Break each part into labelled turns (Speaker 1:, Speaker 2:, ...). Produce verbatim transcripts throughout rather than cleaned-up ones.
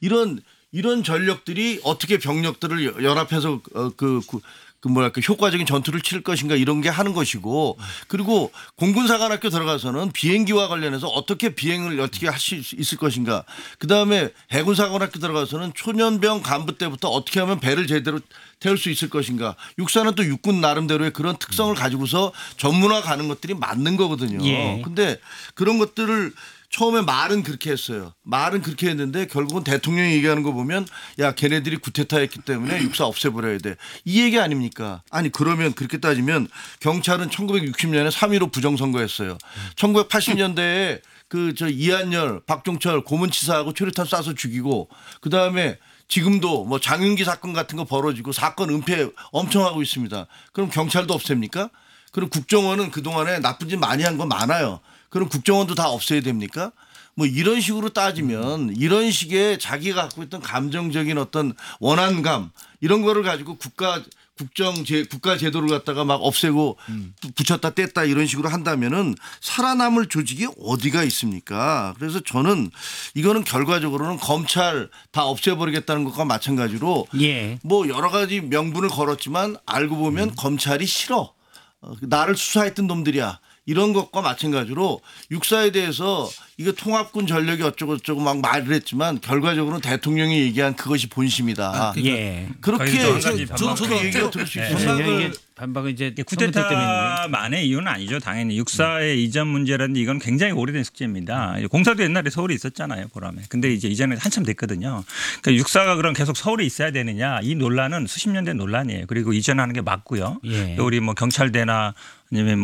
Speaker 1: 이런 이런 전력들이 어떻게 병력들을 연합해서 어, 그, 그, 그 뭐랄까 효과적인 전투를 치를 것인가 이런 게 하는 것이고 그리고 공군사관학교 들어가서는 비행기와 관련해서 어떻게 비행을 어떻게 할 수 있을 것인가 그다음에 해군사관학교 들어가서는 초년병 간부 때부터 어떻게 하면 배를 제대로 태울 수 있을 것인가 육사는 또 육군 나름대로의 그런 특성을 가지고서 전문화 가는 것들이 맞는 거거든요.
Speaker 2: 예.
Speaker 1: 근데 그런 것들을 처음에 말은 그렇게 했어요. 말은 그렇게 했는데 결국은 대통령이 얘기하는 거 보면 야 걔네들이 구테타 했기 때문에 육사 없애버려야 돼. 이 얘기 아닙니까? 아니 그러면 그렇게 따지면 경찰은 천구백육십 년에 삼 일오 부정선거했어요. 천구백팔십 년대에 그 저 이한열, 박종철 고문치사하고 최루탄 쏴서 죽이고 그다음에 지금도 뭐 장윤기 사건 같은 거 벌어지고 사건 은폐 엄청 하고 있습니다. 그럼 경찰도 없앱니까? 그럼 국정원은 그동안에 나쁜 짓 많이 한 건 많아요. 그럼 국정원도 다 없애야 됩니까? 뭐 이런 식으로 따지면 이런 식의 자기가 갖고 있던 감정적인 어떤 원한감 이런 거를 가지고 국가 국정 제 국가 제도를 갖다가 막 없애고 음. 붙였다 뗐다 이런 식으로 한다면은 살아남을 조직이 어디가 있습니까? 그래서 저는 이거는 결과적으로는 검찰 다 없애버리겠다는 것과 마찬가지로
Speaker 2: 예.
Speaker 1: 뭐 여러 가지 명분을 걸었지만 알고 보면 음. 검찰이 싫어. 나를 수사했던 놈들이야. 이런 것과 마찬가지로 육사에 대해서 이거 통합군 전력이 어쩌고 저쩌고 막 말을 했지만 결과적으로는 대통령이 얘기한 그것이 본심이다.
Speaker 2: 아, 예.
Speaker 1: 그렇게
Speaker 3: 저도 저도
Speaker 1: 얘기가 들을 수 있어요.
Speaker 2: 반박을 반박은 이제
Speaker 3: 쿠데타만의 이유는 아니죠. 당연히 육사의 음. 이전 문제라든지 이건 굉장히 오래된 숙제입니다. 공사도 옛날에 서울에 있었잖아요. 보람에. 근데 이제 이전에 한참 됐거든요. 그러니까 육사가 그럼 계속 서울에 있어야 되느냐 이 논란은 수십 년 된 논란이에요. 그리고 이전하는 게 맞고요. 예. 우리 뭐 경찰대나 아니면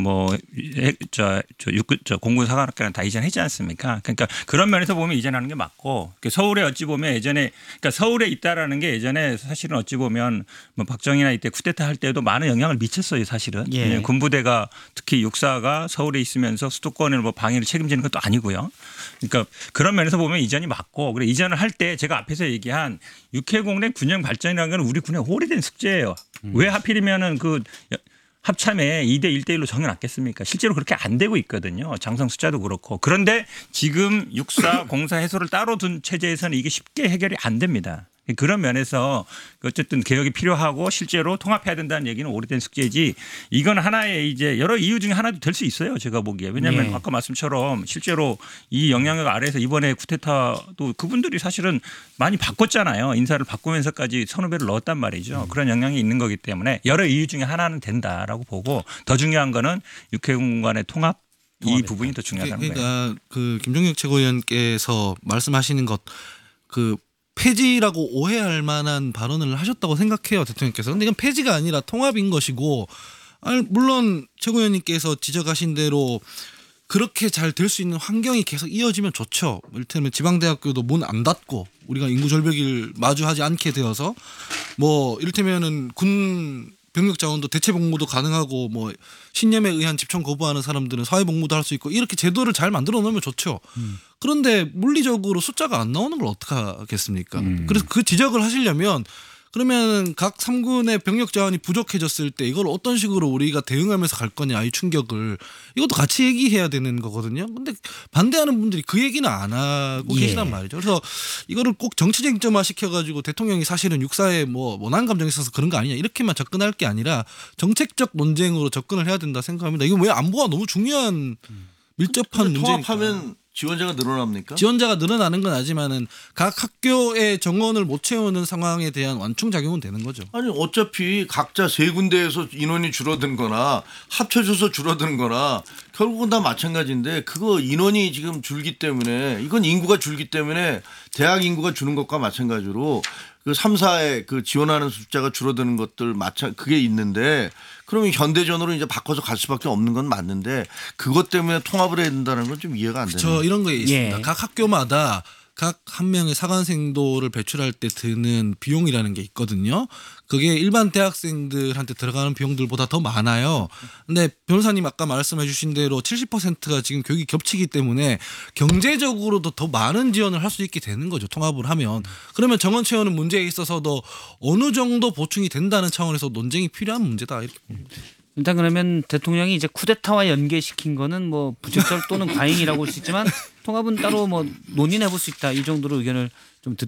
Speaker 3: 뭐저 저 육군 저 공군사관학교는 다 이전했지 않습니까? 그러니까 그런 면에서 보면 이전하는 게 맞고 서울에 어찌 보면 예전에 그러니까 서울에 있다라는 게 예전에 사실은 어찌 보면 뭐 박정희나 이때 쿠데타 할 때도 많은 영향을 미쳤어요, 사실은. 예. 군부대가 특히 육사가 서울에 있으면서 수도권을 뭐 방위를 책임지는 것도 아니고요. 그러니까 그런 면에서 보면 이전이 맞고 그래 이전을 할 때 제가 앞에서 얘기한 육해공대 군영 발전이라는 건 우리 군의 오래된 숙제예요. 음. 왜 하필이면은 그 합참에 이 대 일 대 일로 정해놨겠습니까? 실제로 그렇게 안 되고 있거든요. 장성 숫자도 그렇고. 그런데 지금 육사 공사 해소를 따로 둔 체제에서는 이게 쉽게 해결이 안 됩니다. 그런 면에서 어쨌든 개혁이 필요하고 실제로 통합해야 된다는 얘기는 오래된 숙제지 이건 하나의 이제 여러 이유 중에 하나도 될 수 있어요. 제가 보기에. 왜냐하면 네. 아까 말씀처럼 실제로 이 영향력 아래에서 이번에 쿠데타도 그분들이 사실은 많이 바꿨잖아요. 인사를 바꾸면서까지 선후배를 넣었단 말이죠. 음. 그런 영향이 있는 거기 때문에 여러 이유 중에 하나는 된다라고 보고 더 중요한 거는 육해공 간의 통합 이 부분이 더 중요하다는
Speaker 4: 그러니까
Speaker 3: 거예요.
Speaker 4: 그러니까 그 김종혁 최고위원께서 말씀하시는 것 그 폐지라고 오해할 만한 발언을 하셨다고 생각해요, 대통령께서. 근데 이건 폐지가 아니라 통합인 것이고, 아니, 물론 최고위원님께서 지적하신 대로 그렇게 잘 될 수 있는 환경이 계속 이어지면 좋죠. 이를테면 지방대학교도 문 안 닫고 우리가 인구 절벽을 마주하지 않게 되어서 뭐 이를테면은 군 병력 자원도 대체 복무도 가능하고 뭐 신념에 의한 집총 거부하는 사람들은 사회 복무도 할 수 있고 이렇게 제도를 잘 만들어 놓으면 좋죠. 음. 그런데 물리적으로 숫자가 안 나오는 걸 어떻게 하겠습니까? 음. 그래서 그 지적을 하시려면 그러면 각 삼 군의 병력 자원이 부족해졌을 때 이걸 어떤 식으로 우리가 대응하면서 갈 거냐 이 충격을 이것도 같이 얘기해야 되는 거거든요. 근데 반대하는 분들이 그 얘기는 안 하고
Speaker 2: 예.
Speaker 4: 계시단 말이죠. 그래서 이거를 꼭 정치 쟁점화 시켜가지고 대통령이 사실은 육사에 뭐 원한 감정이 있어서 그런 거 아니냐 이렇게만 접근할 게 아니라 정책적 논쟁으로 접근을 해야 된다 생각합니다. 이건 왜 안보가 너무 중요한 밀접한 문제니까.
Speaker 1: 통합하면 지원자가 늘어납니까?
Speaker 4: 지원자가 늘어나는 건 아니지만은 각 학교의 정원을 못 채우는 상황에 대한 완충 작용은 되는 거죠.
Speaker 1: 아니 어차피 각자 세 군데에서 인원이 줄어든거나 합쳐져서 줄어든거나 결국은 다 마찬가지인데 그거 인원이 지금 줄기 때문에 이건 인구가 줄기 때문에 대학 인구가 주는 것과 마찬가지로 그 삼 사에 그 지원하는 숫자가 줄어드는 것들 마찬 그게 있는데 그러면 현대전으로 이제 바꿔서 갈 수밖에 없는 건 맞는데 그것 때문에 통합을 해야 된다는 건 좀 이해가 안 되네요.
Speaker 4: 저 이런 거에 있습니다.
Speaker 2: 예.
Speaker 4: 각 학교마다 각 한 명의 사관생도를 배출할 때 드는 비용이라는 게 있거든요. 그게 일반 대학생들한테 들어가는 비용들보다 더 많아요. 근데 변호사님 아까 말씀해 주신 대로 칠십 퍼센트가 지금 교육이 겹치기 때문에 경제적으로도 더 많은 지원을 할 수 있게 되는 거죠. 통합을 하면. 그러면 정원 채우는 문제에 있어서도 어느 정도 보충이 된다는 차원에서 논쟁이 필요한 문제다 이렇게 봅니다.
Speaker 2: 일단 그러면 대통령이 이제 쿠데타와 연계시킨 거는 뭐 부적절 또는 과잉이라고 할 수 있지만 통합은 따로 뭐 논의해 볼 수 있다 이 정도로 의견을 좀 듣.